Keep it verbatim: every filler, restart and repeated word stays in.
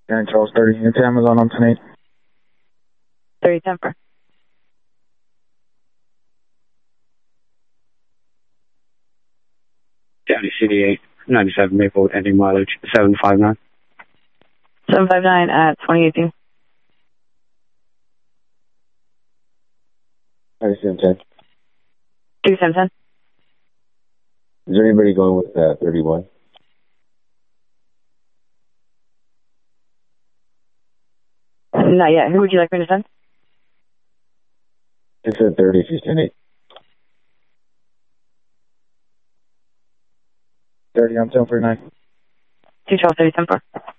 Aaron Charles thirty, into Amazon on ten eight. thirty Temper. Downey C D eight, ninety-seven Maple, ending mileage seven five nine. seven five nine at twenty eighteen. ninety-seven ten. two seven ten. Is there anybody going with uh, thirty-one? Not yet. Who would you like me to send? It's at thirty, she's ten eight. thirty on ten forty-nine. two twelve thirty Temper.